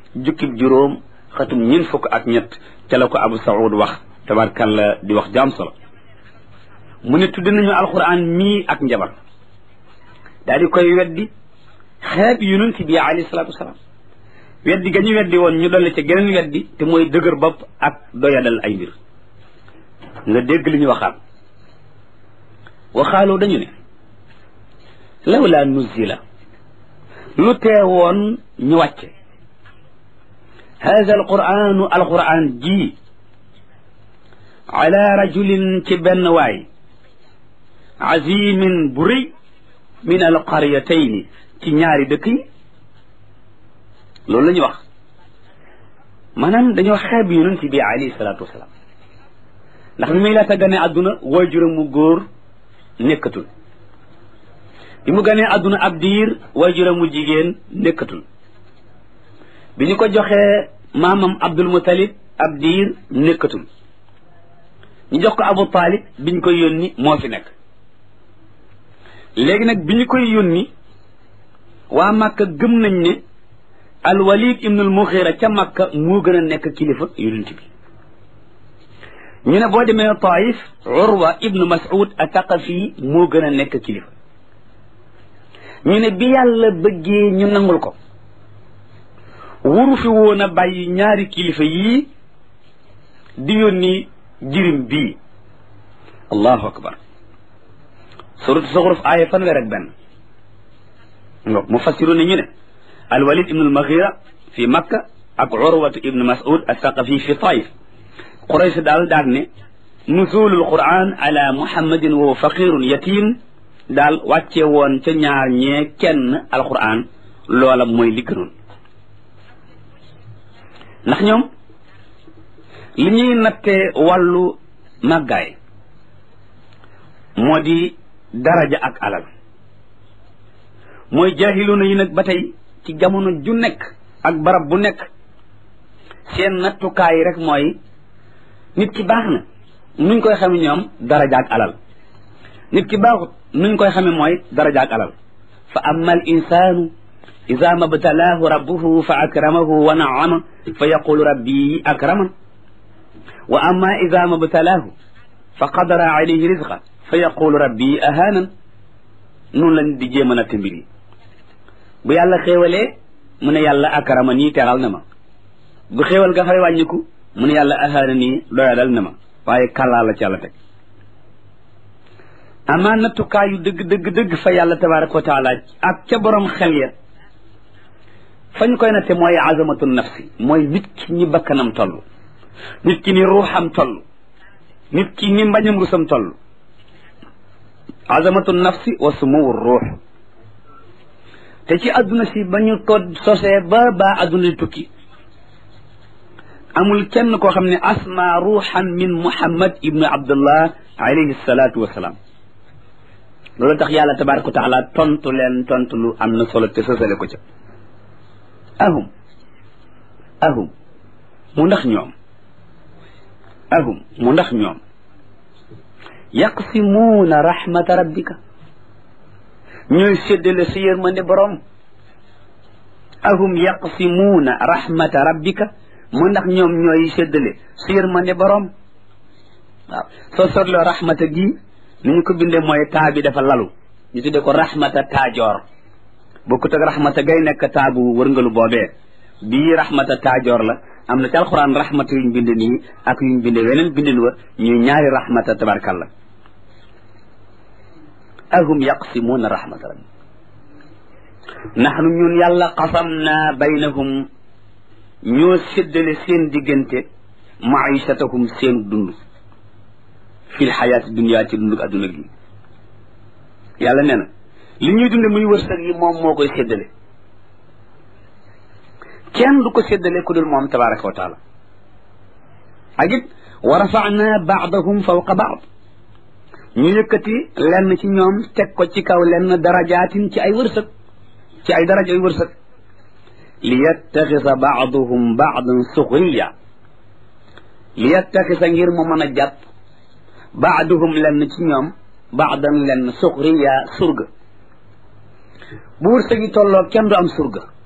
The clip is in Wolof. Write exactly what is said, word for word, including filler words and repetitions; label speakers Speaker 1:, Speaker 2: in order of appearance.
Speaker 1: jukkib juróom xatum ñeent fukk ak ñett ca la ko Abu Saoud wax tabarkalla di wax jaam solo mu ne tudd nañu alquran mii ak njabar daal di koy weddi xeeb yonent bi alayhi salaatu wasalaam weddi ga ñu weddi woon ñu dolli ca geneen weddi te mooy dëgër bopp ak doyadal ay mbir nga dégg li ñu waxaat waxaaloo dañu ne lawla nuzila lu teewoon ñu wàcce hada alquranu alquran ji ala rajulin ci benn waay azimin bu rëy min alqaryatayni ci ñaari dëkk yi loolu la ñu wax maanaam dañoo xeeb yonent bi alayhi salaatu wasalaam ndax bi muy laata gane àdduna waajuram mu góor nekkatul bi mu ganee àdduna ab diir waajuram mu jigéen nekkatul bi ñu ko joxee maamam Abdul Muttalib ab diir nekkatul ñu jox ko Abu Talib bi ñu koy yónni moo fi nekk léegi nag bi ñu koy yónni waa Makka gëm nañ ne Al-Walid ibnul Mughira ca Makka moo gën a nekk kilifa yonent bi ñu ne boo demee Taif Urwa ibnu Mas'ud At-Taqafi moo gën a nekk kilifa ñu ne bi yàlla bëggee ñu nangul ko wuru fi woon a bàyyi ñaari kilifa yii di yónni jirim bii allahu akbar suratu Zuxruf aaya fanweer ak benn ngo mu fassiru ne ñu ne alwalid ibnu almaghira fi makka ak urwatu ibnu mas'ud althaqafi fi taif quraysh daal daal ne nuzulul quran ala muhammadin wa faqirun yatim daal wàcce woon ca ñaar ñee kenn alquran loola mooy li gënoon ndax ñoom li ñuy nattee wàllu màggaay moo di daraja ak alal mooy jaahiluna yi nag ba tey ci jamono ju nekk ak barab bu nekk seen nattukaay rek mooy nit ki baax na nuñ koy xame ñoom daraja ak alal nit ki baaxut nuñ koy xame mooy daraja ak alal fa amma al insanu ida mabtalaahu rabbuhu fa akramahu wa naama fa yaqulu rabbi akraman wa amma ida mabtalaahu fa qadara alayhi rizqa fa yaqulu rabbi ahaanan noonu lañ di jéem a natt mbir yi bu yàlla xéewalee mu ne yàlla akrama nii teral na ma bu xéewal ga fay wàññiku mu ne yàlla ahaana nii doyadal na ma waaye kàllaa la ci yàlla teg amaa nattukaayu dëgg dëgg dëgg fa yàlla tabaraka wa taala ak ca borom xel ya fañ koy natte mooy azamatu nafsi mooy nit ki ñi bakkanam toll nit ki ni ruuxam toll nit ki ni mbañam rusam toll azamatu nafsi wa sumuwu ruux te ci adduna si ba ñu ko sosee ba ba adduna di tukki amul kenn koo xam ne asma ruuxan min muhammad ibnu abdullah alayhi salatu wasalaam loolu tax yàlla tabaraka wa taala tontu leen tontu lu am na solo te sosale ko ca ahum ahum mu ndax ñoom ahum mu ndax ñoom yaqsimuuna rahmata rabbika ñooy séddale sa yërmande borom ahum yaqsimuuna rahmata rabbika mu ndax ñoom ñooy séddale sa yërmande borom waaw soo sotloo rahmata gi ni ñu ko bindee mooy taa bi dafa lalu ñu tuddee ko rahmata taajoor bokkut ak rahmata gay nekk taabu wërngalu boobee bii rahmata taajoor la am na ci alxuraan rahmata yuñ bind nii ak yuñ binde weneen bindin wa ñuy ñaari rahmata tabarkalla ahum yaqsimuuna rahmata rabbi nahnu ñun yàlla qasamna baynahum ñoo séddale seen diggante maishatahum seen dund fil xayaati dunya ci dund adduna gi yàlla nee na li ñuy dunde muy wërsëg yi moom moo koy séddale kenn du ko séddale ku dul moom tabaraka wa taala ak it wa rafa'na ba'dahum fawqa ba'd ñu yëkkati lenn ci ñoom teg ko ci kaw lenn darajaatin ci ay wërsëg ci ay daraja ay wërsëg li yattaxisa ba'duhum ba'dan suxriya li yattaxisa ngir mu mën a jàpp ba'duhum lenn ci ñoom ba'dan lenn suxriya surga bu wërsëg yi tolloo kenn du am surga